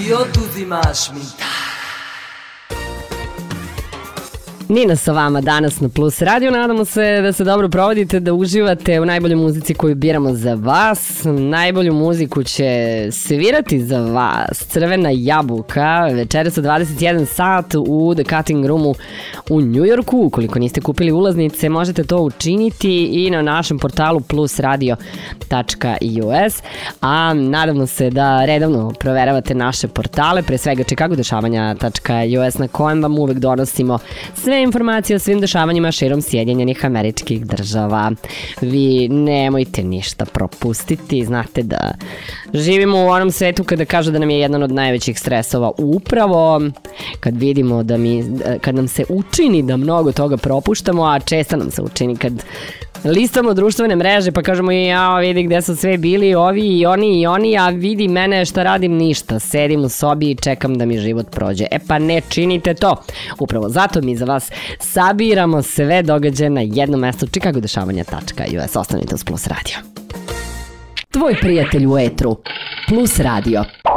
i oduzimaš mi. Nina sa vama danas na Plus Radio. Nadamo se da se dobro provodite, da uživate u najboljoj muzici koju biramo za vas. Najbolju muziku će svirati za vas Crvena jabuka večeras u 21 sat u The Cutting Roomu u Njujorku. Ukoliko niste kupili ulaznice, možete to učiniti i na našem portalu plusradio.us. A nadamo se da redovno proveravate naše portale, pre svega chicagodešavanja.us, na kojem vam uvek donosimo sve informacije o svim dešavanjima širom Sjedinjenih Američkih Država. Vi nemojte ništa propustiti. Znate da živimo u onom svetu kada kažu da nam je jedan od najvećih stresova upravo kad vidimo kad nam se učini da mnogo toga propuštamo, a često nam se učini kad listamo društvene mreže pa kažemo ja vidi gde su sve bili ovi i oni, a vidi mene šta radim, ništa, sedim u sobi i čekam da mi život prođe. E pa ne činite to. Upravo zato mi za vas sabiramo sve događaje na jednom mestu, chicagodešavanja.us. Ostanite uz Plus Radio. Tvoj prijatelj u etru, Plus Radio.